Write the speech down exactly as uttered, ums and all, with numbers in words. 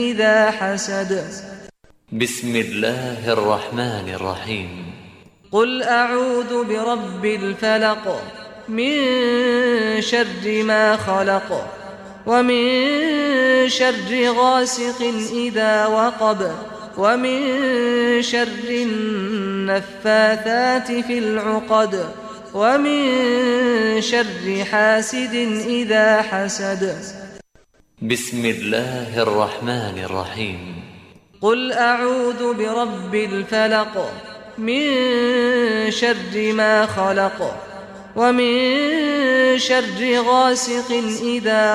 إذا حسد. بسم الله الرحمن الرحيم. قل أعوذ برب الفلق من شر ما خلق ومن شر غاسق إذا وقب ومن شر النفاثات في العقد ومن شر حاسد إذا حسد. بسم الله الرحمن الرحيم. قل أعوذ برب الفلق من شر ما خلق ومن شر غاسق إذا